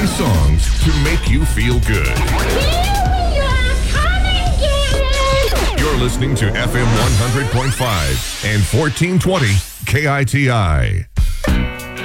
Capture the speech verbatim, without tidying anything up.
Only songs to make you feel good. Here we are, come and get it! You're listening to F M one hundred point five and fourteen twenty K I T I.